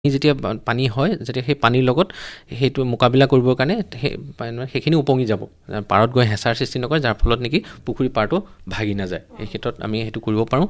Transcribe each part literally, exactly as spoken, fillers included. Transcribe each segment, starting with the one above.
যেতিয়া পানী হয় যেতিয়া সেই পানীৰ লগত সেইটো মোকাবিলা কৰিবৰ কাৰণে সেইখিনি উপঙি যাব পাৰত গৈ হেঁচাৰ সৃষ্টি নকৰে যাৰ ফলত নেকি পুখুৰী পাৰটো ভাগি নাযায় এই ক্ষেত্ৰত আমি সেইটো কৰিব পাৰোঁ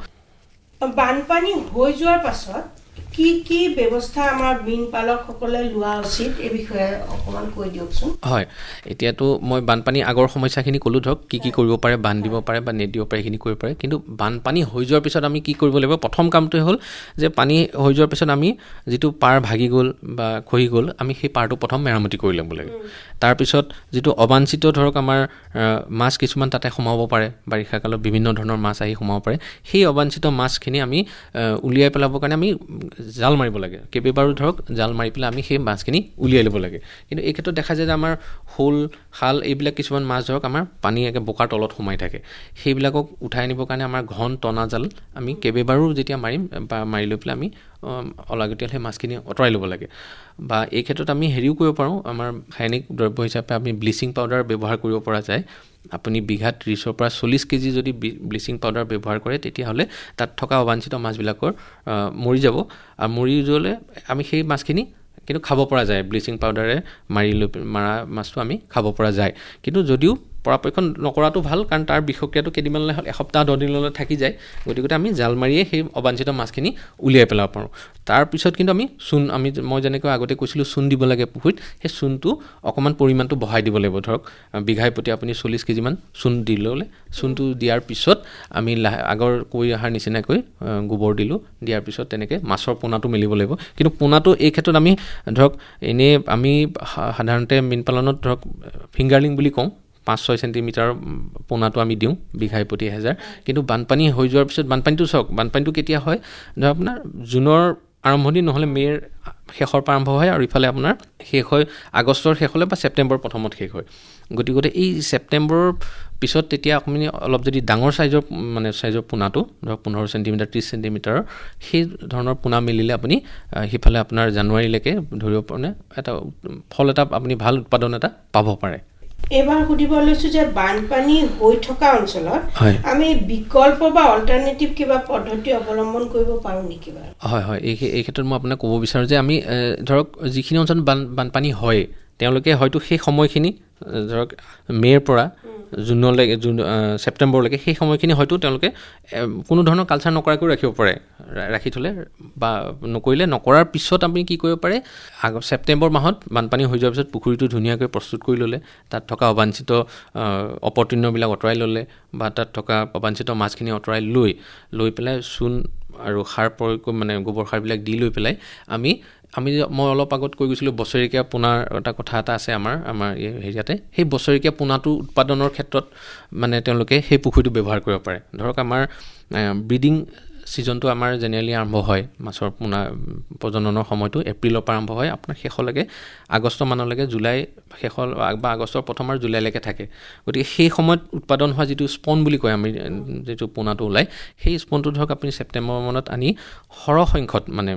বানপানী হৈ যোৱাৰ পাছত কি কি ব্যৱস্থা আমাৰ মীন পালকসকলে লোৱা উচিত এই বিষয়ে অকমান কৈ দিয়কচোন হয় এতিয়াতো মই বানপানী আগৰ সমস্যাখিনি ক'লো ধৰক কি কি কৰিব পাৰে বান্ধ দিব পাৰে বা নেট দিব পাৰে এইখিনি কৰিব পাৰে কিন্তু বানপানী হৈ যোৱাৰ পিছত আমি কি কৰিব লাগিব প্ৰথম কামটোৱে হ'ল যে পানী হৈ যোৱাৰ পিছত আমি যিটো পাৰ ভাগি গ'ল বা খহি গ'ল আমি সেই পাৰটো প্ৰথম মেৰামতি কৰি ল'ব লাগে তাৰপিছত যিটো অবাঞ্ছিত ধৰক আমাৰ মাছ কিছুমান তাতে সোমাব পাৰে বাৰিষা কালত বিভিন্ন ধৰণৰ মাছ আহি সোমাব পাৰে সেই অবাঞ্ছিত মাছখিনি আমি উলিয়াই পেলাবৰ কাৰণে আমি জাল মাৰিব লাগে কেইবাৰো ধৰক জাল মাৰি পেলাই আমি সেই মাছখিনি উলিয়াই ল'ব লাগে কিন্তু এই ক্ষেত্ৰত দেখা যায় যে আমাৰ শোল শাল এইবিলাক কিছুমান মাছ ধৰক আমাৰ পানী একে বোকাৰ তলত সোমাই থাকে সেইবিলাকক উঠাই আনিবৰ কাৰণে আমাৰ ঘন টনা জাল আমি কেইবাৰো যেতিয়া মাৰিম বা মাৰি লৈ পেলাই আমি অলাগতিয়াল সেই মাছখিনি আঁতৰাই ল'ব লাগে বা এই ক্ষেত্ৰত আমি হেৰিও কৰিব পাৰোঁ আমাৰ ৰাসায়নিক দ্ৰব্য হিচাপে আমি ব্লিচিং পাউডাৰ ব্যৱহাৰ কৰিব পৰা যায় আপুনি বিঘাত ত্ৰিছৰ পৰা চল্লিছ কেজি যদি ব্লিচিং পাউডাৰ ব্যৱহাৰ কৰে তেতিয়াহ'লে তাত থকা অবাঞ্ছিত মাছবিলাকৰ মৰি যাব আৰু মৰি যোৱালে আমি সেই মাছখিনি কিন্তু খাব পৰা যায় ব্লিচিং পাউডাৰে মাৰি লৈ মাৰা মাছটো আমি খাব পৰা যায় কিন্তু যদিও পৰাপক্ষত নকৰাটো ভাল কাৰণ তাৰ বিষক্ৰিয়াটো কেইদিনমানলৈ হ'ল এসপ্তাহ দহ দিনলৈ থাকি যায় গতিকে আমি জাল মাৰিয়ে সেই অবাঞ্ছিত মাছখিনি উলিয়াই পেলাব পাৰোঁ তাৰপিছত কিন্তু আমি চূণ আমি মই যেনেকৈ আগতে কৈছিলোঁ চূণ দিব লাগে পুখুৰীত সেই চূণটো অকণমান পৰিমাণটো বঢ়াই দিব লাগিব ধৰক বিঘাই প্ৰতি আপুনি চল্লিছ কেজিমান চূণ দি ল'লে চূণটো দিয়াৰ পিছত আমি আগৰ কৈ অহাৰ নিচিনাকৈ গোবৰ দিলোঁ দিয়াৰ পিছত তেনেকৈ মাছৰ পোনাটো মেলিব লাগিব কিন্তু পোনাটো এই ক্ষেত্ৰত আমি ধৰক এনেই আমি সাধাৰণতে মীন পালনত ধৰক ফিংগাৰলিং বুলি কওঁ পাঁচ ছয় চেণ্টিমিটাৰ পোনাটো আমি দিওঁ বিঘাই প্ৰতি এহেজাৰ কিন্তু বানপানী হৈ যোৱাৰ পিছত বানপানীটো চাওক বানপানীটো কেতিয়া হয় ধৰক আপোনাৰ জুনৰ আৰম্ভণি নহ'লে মে'ৰ শেষৰ পৰা আৰম্ভ হয় আৰু ইফালে আপোনাৰ শেষ হয় আগষ্টৰ শেষলৈ বা ছেপ্টেম্বৰ প্ৰথমত শেষ হয় গতিকে এই ছেপ্টেম্বৰৰ পিছত তেতিয়া আপুনি অলপ যদি ডাঙৰ চাইজৰ মানে চাইজৰ পোনাটো ধৰক পোন্ধৰ চেণ্টিমিটাৰ ত্ৰিছ চেণ্টিমিটাৰৰ সেই ধৰণৰ পোনা মেলিলে আপুনি সিফালে আপোনাৰ জানুৱাৰীলৈকে ধৰিব পাৰে এটা ফল এটা আপুনি ভাল উৎপাদন এটা পাব পাৰে এবাৰ সুধিব লৈছো যে বানপানী হৈ থকা অঞ্চলত আমি বিকল্প বা অল্টাৰনেটিভ কিবা পদ্ধতি অৱলম্বন কৰিব পাৰোঁ নেকি বাৰু হয় হয় এই এই ক্ষেত্ৰত মই আপোনাক ক'ব বিচাৰোঁ যে আমি ধৰক যিখিনি অঞ্চলত বান বানপানী হয় তেওঁলোকে হয়তো সেই সময়খিনি ধৰক মে'ৰ পৰা জুনলৈকে জুন ছেপ্টেম্বৰলৈকে সেই সময়খিনি হয়তো তেওঁলোকে কোনো ধৰণৰ কালচাৰ নকৰাকৈ ৰাখিব পাৰে ৰাখি থ'লে বা নকৰিলে নকৰাৰ পিছত আপুনি কি কৰিব পাৰে আগ ছেপ্টেম্বৰ মাহত বানপানী হৈ যোৱাৰ পিছত পুখুৰীটো ধুনীয়াকৈ প্ৰস্তুত কৰি ল'লে তাত থকা অবাঞ্ছিত অপতৃণবিলাক আঁতৰাই ল'লে বা তাত থকা অবাঞ্ছিত মাছখিনি আঁতৰাই লৈ লৈ পেলাই চূণ আৰু সাৰ প্ৰয়োগ মানে গোবৰ সাৰবিলাক দি লৈ পেলাই আমি আমি মই অলপ আগত কৈ গৈছিলোঁ বছৰেকীয়া পোনাৰ এটা কথা এটা আছে আমাৰ আমাৰ হেৰিয়াতে সেই বছৰেকীয়া পোনাটো উৎপাদনৰ ক্ষেত্ৰত মানে তেওঁলোকে সেই পুখুৰীটো ব্যৱহাৰ কৰিব পাৰে ধৰক আমাৰ ব্ৰিডিং ছিজনটো আমাৰ জেনেৰেলি আৰম্ভ হয় মাছৰ পোনা প্ৰজননৰ সময়টো এপ্ৰিলৰ পৰা আৰম্ভ হয় আপোনাৰ শেষলৈকে আগষ্ট মানলৈকে জুলাই শেষৰ বা আগষ্টৰ প্ৰথম আৰু জুলাইলৈকে থাকে গতিকে সেই সময়ত উৎপাদন হোৱা যিটো স্পন বুলি কয় আমি যিটো পোনাটো ওলায় সেই স্পনটো ধৰক আপুনি ছেপ্টেম্বৰ মানত আনি সৰহ সংখ্যত মানে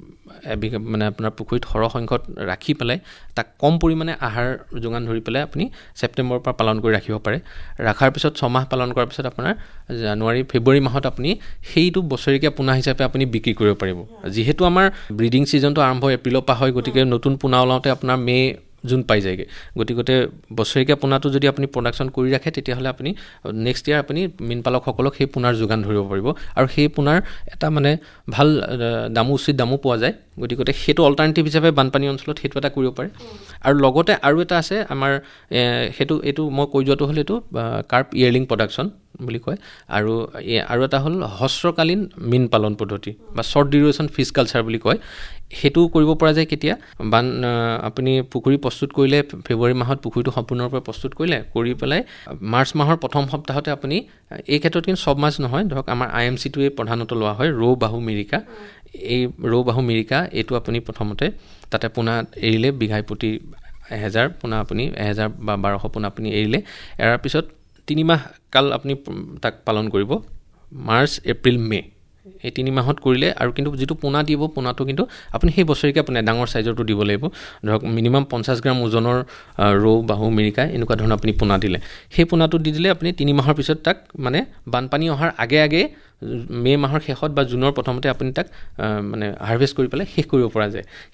মানে আপোনাৰ পুখুৰীত সৰহ সংখ্যত ৰাখি পেলাই তাক কম পৰিমাণে আহাৰ যোগান ধৰি পেলাই আপুনি ছেপ্টেম্বৰৰ পৰা পালন কৰি ৰাখিব পাৰে ৰখাৰ পিছত ছমাহ পালন কৰাৰ পিছত আপোনাৰ জানুৱাৰী ফেব্ৰুৱাৰী মাহত আপুনি সেইটো বছৰেকীয়া পোনা হিচাপে আপুনি বিক্ৰী কৰিব পাৰিব যিহেতু আমাৰ ব্ৰিডিং ছিজনটো আৰম্ভ এপ্ৰিলৰ পৰা হয় গতিকে নতুন পোনা ওলাওঁতে আপোনাৰ মে' জুন পাই যায়গৈ গতিকে বছৰেকীয়া পোনাটো যদি আপুনি প্ৰডাকশ্যন কৰি ৰাখে তেতিয়াহ'লে আপুনি নেক্সট ইয়াৰ আপুনি মীন পালকসকলক সেই পোনাৰ যোগান ধৰিব পাৰিব আৰু সেই পোনাৰ এটা মানে ভাল দামো উচিত দামো পোৱা যায় গতিকে সেইটো অল্টাৰনেটিভ হিচাপে বানপানী অঞ্চলত সেইটো এটা কৰিব পাৰে আৰু লগতে আৰু এটা আছে আমাৰ সেইটো এইটো মই কৈ যোৱাটো হ'ল এইটো কাৰ্প ইয়েৰলিং প্ৰডাকশ্যন বুলি কয় আৰু আৰু এটা হ'ল হ্ৰস্বকালীন মীন পালন পদ্ধতি বা শ্বৰ্ট ডিউৰেশ্যন ফিছ কালচাৰ বুলি কয় সেইটো কৰিব পৰা যায় কেতিয়া বান আপুনি পুখুৰী প্ৰস্তুত কৰিলে ফেব্ৰুৱাৰী মাহত পুখুৰীটো সম্পূৰ্ণৰূপে প্ৰস্তুত কৰিলে কৰি পেলাই মাৰ্চ মাহৰ প্ৰথম সপ্তাহতে আপুনি এই ক্ষেত্ৰত কিন্তু চব মাছ নহয় ধৰক আমাৰ আই এম চিটোৱে প্ৰধানতঃ লোৱা হয় ৰৌ বাহু মিৰিকা এই ৰৌ বাহু মিৰিকা এইটো আপুনি প্ৰথমতে তাতে পোনা এৰিলে বিঘাই প্ৰতি এহেজাৰ পোনা আপুনি এহেজাৰ বা বাৰশ পোনা আপুনি এৰিলে এৰাৰ পিছত তিনিমাহ কাল আপুনি তাক পালন কৰিব মাৰ্চ এপ্ৰিল মে' এই তিনি মাহত কৰিলে। আৰু কিন্তু যিটো পোনা দিব, পোনাটো কিন্তু আপুনি সেই বছৰিকে আপুনি ডাঙৰ চাইজৰটো দিব লাগিব। ধৰক মিনিমাম পঞ্চাছ গ্ৰাম ওজনৰ ৰৌ, বাহু, মিৰিকা এনেকুৱা ধৰণৰ আপুনি পোনা দিলে, সেই পোনাটো দি দিলে আপুনি তিনি মাহৰ পিছত তাক মানে বানপানী অহাৰ আগে আগে মে' মাহৰ শেষত বা জুনৰ প্ৰথমতে আপুনি তাক মানে হাৰ্ভেষ্ট কৰি পেলাই শেষ কৰিব পৰা যায়।